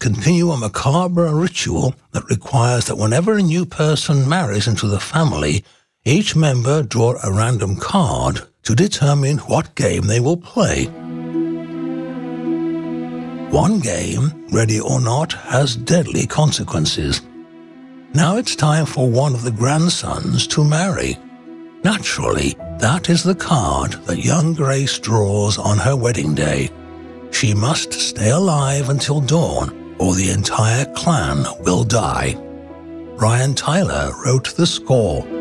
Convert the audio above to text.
continue a macabre ritual that requires that whenever a new person marries into the family, each member draw a random card to determine what game they will play. One game, ready or not, has deadly consequences. Now it's time for one of the grandsons to marry. Naturally, that is the card that young Grace draws on her wedding day. She must stay alive until dawn, or the entire clan will die. Ryan Tyler wrote the score.